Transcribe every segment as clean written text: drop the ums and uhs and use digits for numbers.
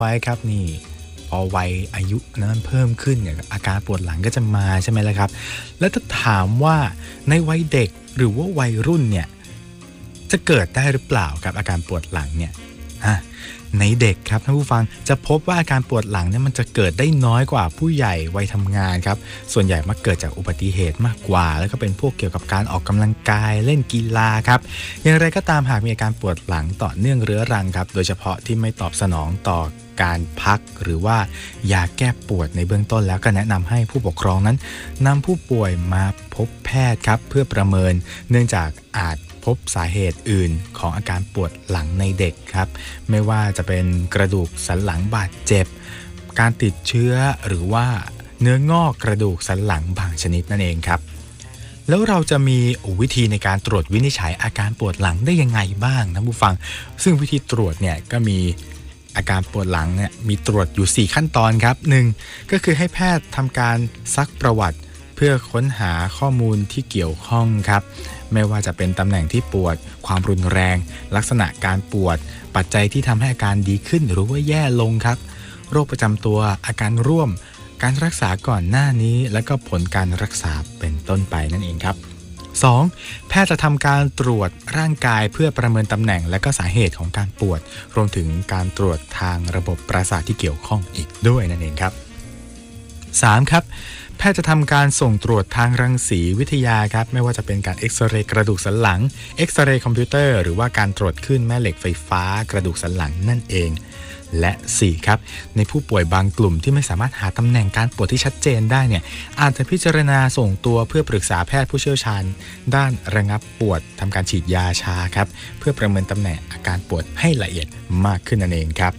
ไว้ครับนี่พอวัยอายุนั้นเพิ่มขึ้นเนี่ยอาการปวดหลังก็จะมาใช่ไหมล่ะครับแล้วถ้าถามว่าในวัยเด็กหรือว่าวัยรุ่นเนี่ยจะเกิดได้หรือเปล่าครับอาการปวดหลังเนี่ยในเด็กครับท่านผู้ฟังจะพบว่าอาการปวดหลังเนี่ยมันจะเกิดได้น้อยกว่าผู้ใหญ่วัยทำงานครับส่วนใหญ่มักเกิดจากอุบัติเหตุมากกว่าแล้วก็เป็นพวกเกี่ยวกับการออกกำลังกายเล่นกีฬาครับอย่างไรก็ตามหากมีอาการปวดหลังต่อเนื่องเรื้อรังครับโดยเฉพาะที่ไม่ตอบสนองต่อการพักหรือว่ายาแก้ปวดในเบื้องต้นแล้วก็แนะนำให้ผู้ปกครองนั้นนำผู้ป่วยมาพบแพทย์ครับเพื่อประเมินเนื่องจากอาจพบสาเหตุอื่นของอาการปวดหลังในเด็กครับไม่ว่าจะเป็นกระดูกสันหลังบาดเจ็บการติดเชื้อหรือว่าเนื้องอกกระดูกสันหลังบางชนิดนั่นเองครับแล้วเราจะมีวิธีในการตรวจวินิจฉัยอาการปวดหลังได้ยังไงบ้างท่านผู้ฟังซึ่งวิธีตรวจเนี่ยก็มีอาการปวดหลังเนี่ยมีตรวจอยู่4ขั้นตอนครับ1ก็คือให้แพทย์ทำการซักประวัติเพื่อค้นหาข้อมูลที่เกี่ยวข้องครับไม่ว่าจะเป็นตำแหน่งที่ปวดความรุนแรงลักษณะการปวดปัจจัยที่ทำให้อาการดีขึ้นหรือว่าแย่ลงครับโรคประจำตัวอาการร่วมการรักษาก่อนหน้านี้และก็ผลการรักษาเป็นต้นไปนั่นเองครับ2แพทย์จะทำการตรวจร่างกายเพื่อประเมินตำแหน่งและก็สาเหตุของการปวดรวมถึงการตรวจทางระบบประสาทที่เกี่ยวข้องอีกด้วยนั่นเองครับ3ครับแพทย์จะทำการส่งตรวจทางรังสีวิทยาครับไม่ว่าจะเป็นการเอ็กซเรย์กระดูกสันหลังเอ็กซเรย์คอมพิวเตอร์หรือว่าการตรวจคลื่นแม่เหล็กไฟฟ้ากระดูกสันหลังนั่นเองและ4ครับในผู้ป่วยบางกลุ่มที่ไม่สามารถหาตำแหน่งการปวดที่ชัดเจนได้เนี่ยอาจจะพิจารณาส่งตัวเพื่อปรึกษาแพทย์ผู้เชี่ยวชาญด้านระงับปวดทำการฉีดยาชาครับเพื่อประเมินตำแหน่งอาการปวดให้ละเอียดมากขึ้นนั่นเองครับ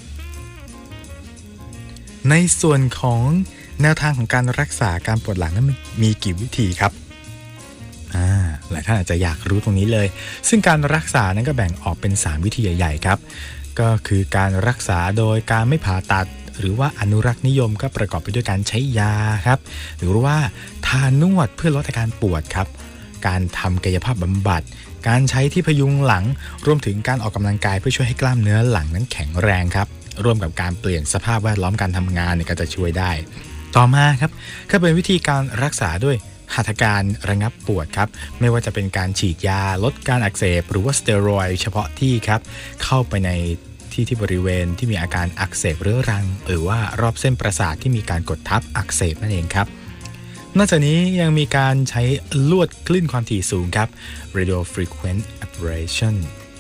ในส่วนของแนวทางของการรักษาการปวดหลังนั้นมีกี่วิธีครับหลายท่านอาจจะอยากรู้ตรงนี้เลยซึ่งการรักษานั้นก็แบ่งออกเป็น3วิธีใหญ่ๆครับก็คือการรักษาโดยการไม่ผ่าตัดหรือว่าอนุรักษ์นิยมก็ประกอบไปด้วยการใช้ยาครับหรือว่าทานวดเพื่อลดอาการปวดครับการทำกายภาพบำบัดการใช้ที่พยุงหลังรวมถึงการออกกำลังกายเพื่อช่วยให้กล้ามเนื้อหลังนั้นแข็งแรงครับร่วมกับการเปลี่ยนสภาพแวดล้อมการทำงานเนี่ยก็จะช่วยได้ต่อมาครับก็เป็นวิธีการรักษาด้วยหัตถการระงับปวดครับไม่ว่าจะเป็นการฉีดยาลดการอักเสบหรือว่าสเตียรอยด์เฉพาะที่ครับเข้าไปในที่บริเวณที่มีอาการอักเสบเรื้อรังหรือว่ารอบเส้นประสาทที่มีการกดทับอักเสบนั่นเองครับนอกจากนี้ยังมีการใช้ลวดคลื่นความถี่สูงครับ Radio Frequent Ablation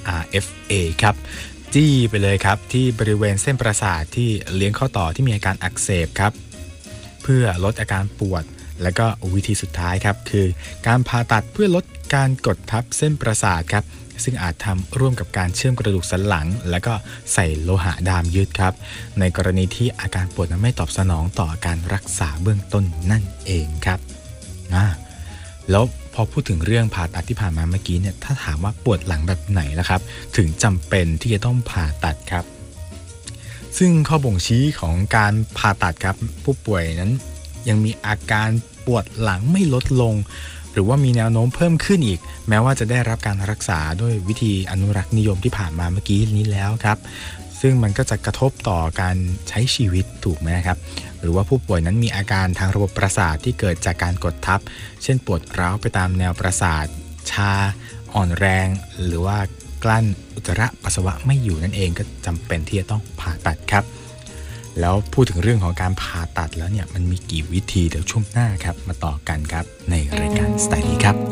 RFA ครับจี้ไปเลยครับที่บริเวณเส้นประสาทที่เลี้ยงข้อต่อที่มีอาการอักเสบครับเพื่อลดอาการปวดและก็วิธีสุดท้ายครับคือการผ่าตัดเพื่อลดการกดทับเส้นประสาทครับซึ่งอาจทำร่วมกับการเชื่อมกระดูกสันหลังและก็ใส่โลหะดามยึดครับในกรณีที่อาการปวดนั้นไม่ตอบสนองต่อการรักษาเบื้องต้นนั่นเองครับแล้วพอพูดถึงเรื่องผ่าตัดที่ผ่านมาเมื่อกี้เนี่ยถ้าถามว่าปวดหลังแบบไหนล่ะครับถึงจำเป็นที่จะต้องผ่าตัดครับซึ่งข้อบ่งชี้ของการผ่าตัดครับผู้ป่วยนั้นยังมีอาการปวดหลังไม่ลดลงหรือว่ามีแนวโน้มเพิ่มขึ้นอีกแม้ว่าจะได้รับการรักษาด้วยวิธีอนุรักษ์นิยมที่ผ่านมาเมื่อกี้นี้แล้วครับซึ่งมันก็จะกระทบต่อการใช้ชีวิตถูกไหมครับหรือว่าผู้ป่วยนั้นมีอาการทางระบบประสาทที่เกิดจากการกดทับเช่นปวดร้าวไปตามแนวประสาทชาอ่อนแรงหรือว่ากลั้นอุจจาระปัสสาวะไม่อยู่นั่นเองก็จำเป็นที่จะต้องผ่าตัดครับแล้วพูดถึงเรื่องของการผ่าตัดแล้วเนี่ยมันมีกี่วิธีเดี๋ยวช่วงหน้าครับมาต่อกันครับในรายการสไตล์นี้ครับ